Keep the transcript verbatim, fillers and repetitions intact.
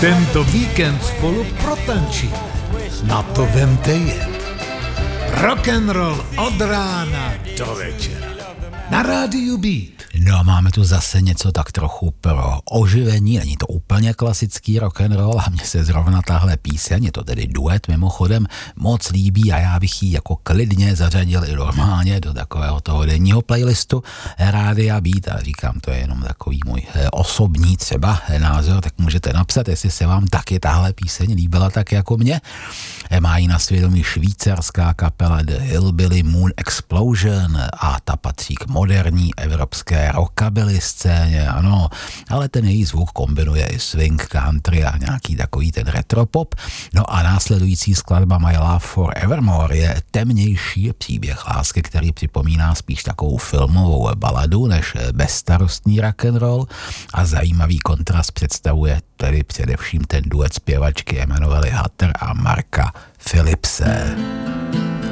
Tento víkend spolu protančíme. Na to vemte jet. Rock'n'roll od rána do večera. Na rádiu Beat. No a máme tu zase něco tak trochu pro oživení, není to úplně klasický rock'n'roll a mně se zrovna tahle píseň, je to tedy duet mimochodem, moc líbí a já bych ji jako klidně zařadil i normálně do takového toho denního playlistu Rádia Beat a říkám, to je jenom takový můj osobní třeba názor, tak můžete napsat, jestli se vám taky tahle píseň líbila tak jako mě. Má ji na svědomí švýcarská kapela The Hillbilly Moon Explosion a ta patří k moderní evropské rockabilly scéně, ano, ale ten její zvuk kombinuje i swing, country a nějaký takový ten retropop. No a následující skladba My Love for Evermore je temnější příběh lásky, který připomíná spíš takovou filmovou baladu než bezstarostný rock'n'roll a zajímavý kontrast představuje tedy především ten duet zpěvačky Emanuely Hatter a Marka Philipse.